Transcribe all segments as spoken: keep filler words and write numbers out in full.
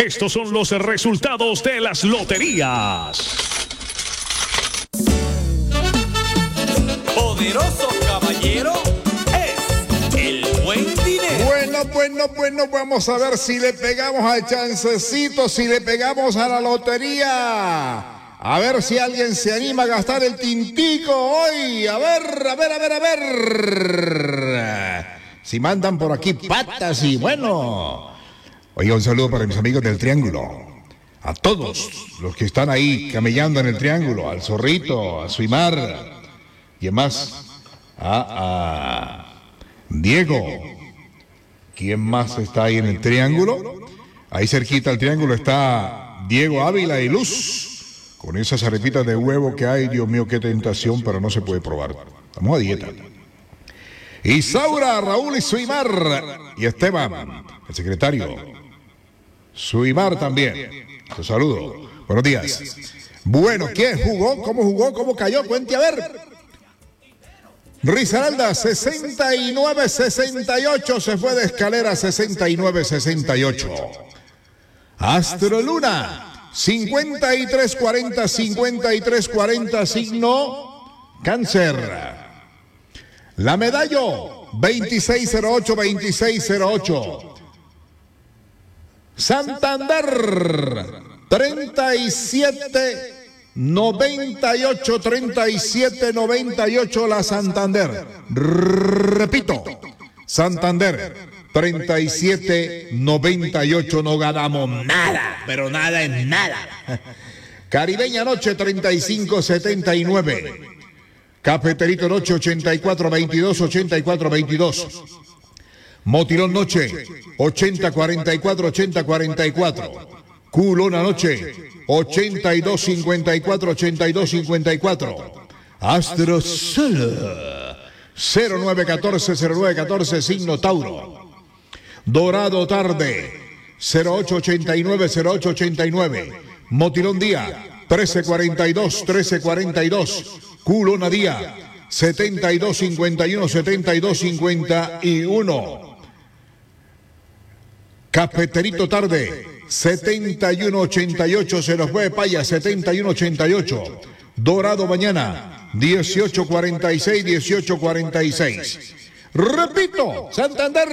Estos son los resultados de las loterías. Poderoso caballero es el buen dinero. Bueno, bueno, bueno, vamos a ver si le pegamos al chancecito, si le pegamos a la lotería. A ver si alguien se anima a gastar el tintico hoy. A ver, a ver, a ver, a ver. Si mandan por aquí patas y bueno. Oiga, un saludo para mis amigos del Triángulo. A todos los que están ahí camellando en el Triángulo. Al Zorrito, a Suimar. ¿Quién más? A, a Diego. ¿Quién más está ahí en el Triángulo? Ahí cerquita al Triángulo está Diego Ávila y Luz. Con esas arepitas de huevo que hay, Dios mío, qué tentación, pero no se puede probar. Estamos a dieta. Isaura, Raúl y Suimar. Y Esteban, el secretario. Suimar también. Te saludo. Buenos días. Bueno, ¿quién jugó? ¿Cómo jugó? ¿Cómo cayó? Cuente a ver. Risaralda, sesenta y nueve sesenta y ocho. Se fue de escalera, sesenta y nueve sesenta y ocho. Astroluna. cincuenta y tres cuarenta, cincuenta y tres cuarenta, signo Cáncer. La Medallo, veintiséis cero ocho, veintiséis cero ocho. Santander, treinta y siete noventa y ocho, treinta y siete noventa y ocho la Santander. Repito, Santander. treinta y siete noventa y ocho, no ganamos nada, pero nada es nada. Caribeña Noche, treinta y cinco setenta y nueve. Cafeterito Noche, ochenta y cuatro veintidós, ochenta y cuatro veintidós. Motilón Noche, ochenta cuarenta y cuatro, ochenta cuarenta y cuatro. Culona Noche, ochenta y dos cincuenta y cuatro, ochenta y dos cincuenta y cuatro. Astro Sol, cero nueve catorce, cero nueve catorce, signo Tauro. Dorado Tarde, cero ocho ochenta y nueve, cero ocho ochenta y nueve. Motilón Día, trece cuarenta y dos, trece cuarenta y dos. Culona Día, setenta y dos cincuenta y uno, setenta y dos cincuenta y uno. Cafeterito Tarde, setenta y uno ochenta y ocho, se nos fue Paya, setenta y uno ochenta y ocho. Dorado Mañana, dieciocho cuarenta y seis, dieciocho cuarenta y seis. Repito, Santander,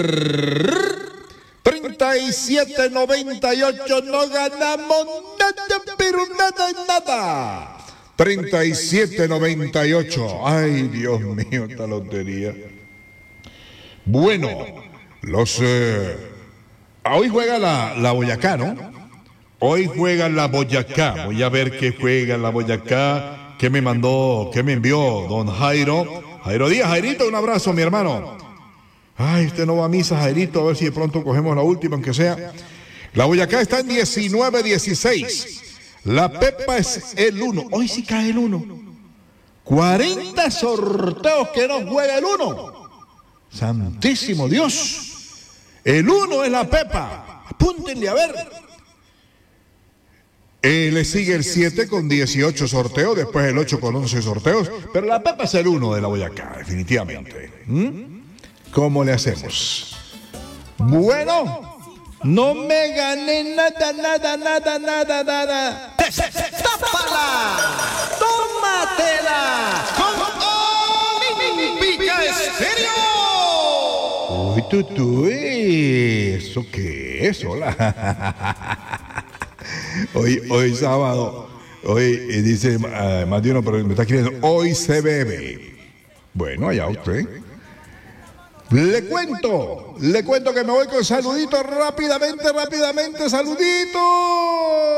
treinta y siete noventa y ocho, no ganamos nada, pero nada es nada. treinta y siete noventa y ocho, ay Dios mío, esta lotería. Bueno, los... Eh, hoy juega la, la Boyacá, ¿no? Hoy juega la Boyacá, voy a ver qué juega la Boyacá, qué me mandó, qué me envió don Jairo. Jairo Díaz, Jairito, un abrazo, mi hermano. Ay, usted no va a misa, Jairito, a ver si de pronto cogemos la última, aunque sea. La Boyacá está en diecinueve dieciséis. La Pepa es el uno. Hoy sí cae el uno. cuarenta sorteos que no juega el uno. Santísimo Dios. El uno es la Pepa. Apúntenle a ver. Eh, le sigue el siete con dieciocho sorteos, después el ocho con once sorteos, pero la Pepa es el uno de la Boyacá, definitivamente. ¿Mm? ¿Cómo le hacemos? Bueno, no me gané nada, nada, nada, nada, nada. ¡Tápala! ¡Tómatela! ¡Con Olímpica Estéreo! Uy, tutú, ¿eso qué es? Hola. Hoy, hoy sábado, hoy eh, dice uh, más de uno, pero me está escribiendo, hoy se bebe. Bueno, allá usted. Le cuento, le cuento que me voy con saluditos rápidamente, rápidamente, saluditos.